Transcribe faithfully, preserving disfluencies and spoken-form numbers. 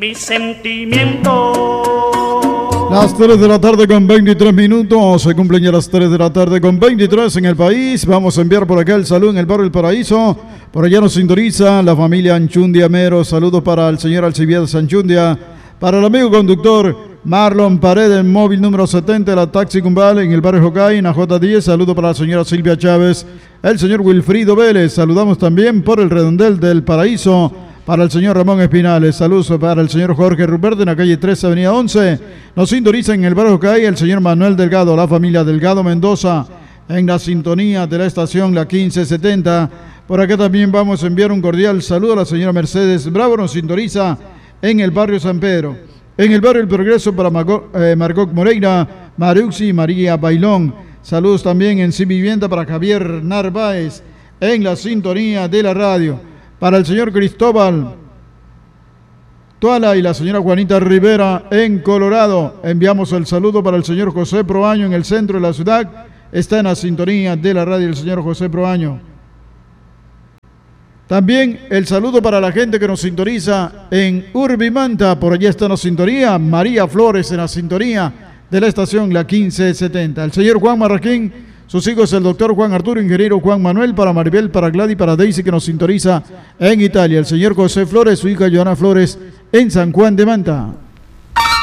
mis sentimientos. Las tres de la tarde con veintitrés minutos, se cumplen ya las tres de la tarde con veintitrés en el país. Vamos a enviar por acá el saludo en el barrio El Paraíso. Por allá nos sintoniza la familia Anchundia Mero. Saludos para el señor Alcibiades Anchundia, para el amigo conductor Marlon Paredes, móvil número setenta de la Taxi Cumbal en el barrio Jocay, en la J diez. Saludo para la señora Silvia Chávez, el señor Wilfrido Vélez. Saludamos también por el redondel del Paraíso para el señor Ramón Espinales. Saludos para el señor Jorge Rupert en la calle tres, avenida once. Nos sintoniza en el barrio Jocay el señor Manuel Delgado, la familia Delgado Mendoza, en la sintonía de la estación La quince setenta. Por acá también vamos a enviar un cordial saludo a la señora Mercedes Bravo, nos sintoniza en el barrio San Pedro. En el barrio El Progreso para Margot, eh, Margot Moreira, Maruxi, María Bailón. Saludos también en Sin Vivienda para Javier Narváez en la sintonía de la radio. Para el señor Cristóbal Tuala y la señora Juanita Rivera en Colorado. Enviamos el saludo para el señor José Proaño en el centro de la ciudad. Está en la sintonía de la radio el señor José Proaño. También el saludo para la gente que nos sintoniza en Urbimanta. Por allá está en la sintonía María Flores en la sintonía de la estación La quince setenta. El señor Juan Marraquín, sus hijos el doctor Juan Arturo, ingeniero Juan Manuel, para Maribel, para Gladys, para Daisy que nos sintoniza en Italia. El señor José Flores, su hija Joana Flores en San Juan de Manta.